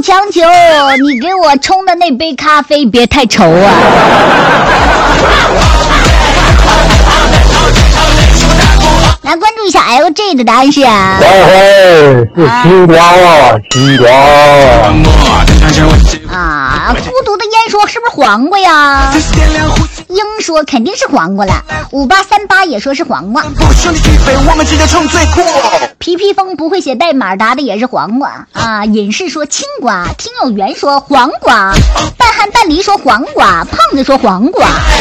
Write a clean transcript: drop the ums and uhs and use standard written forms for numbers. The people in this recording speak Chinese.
强求，你给我冲的那杯咖啡别太稠啊。来关注一下 LG 的答案是啊， 是西瓜啊，西瓜啊！孤独的烟说是不是黄瓜呀？鹰说肯定是黄瓜了，5838也说是黄瓜。皮皮风不会写代码答的也是黄瓜啊！隐士说青瓜，听友缘说黄瓜，半汉半梨说黄瓜，胖子说黄瓜。